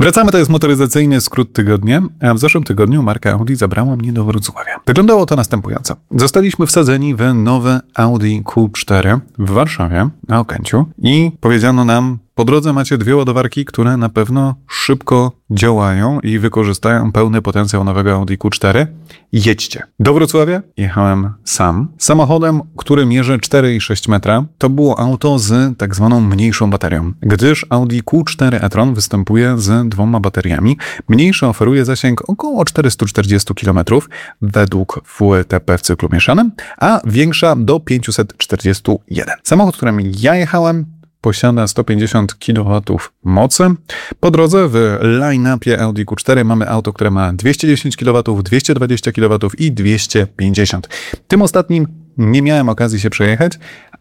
Wracamy, to jest motoryzacyjny skrót tygodnia, a w zeszłym tygodniu marka Audi zabrała mnie do Wrocławia. Wyglądało to następująco. Zostaliśmy wsadzeni w nowe Audi Q4 w Warszawie, na Okęciu i powiedziano nam, po drodze macie 2 ładowarki, które na pewno szybko działają i wykorzystają pełny potencjał nowego Audi Q4. Jedźcie. Do Wrocławia jechałem sam. Samochodem, który mierzy 4,6 metra. To było auto z tak zwaną mniejszą baterią, gdyż Audi Q4 e-tron występuje z 2 bateriami. Mniejsza oferuje zasięg około 440 km według WLTP w cyklu mieszanym, a większa do 541. Samochód, którym ja jechałem, posiada 150 kW mocy. Po drodze w line-upie Audi Q4 mamy auto, które ma 210 kW, 220 kW i 250. Tym ostatnim nie miałem okazji się przejechać,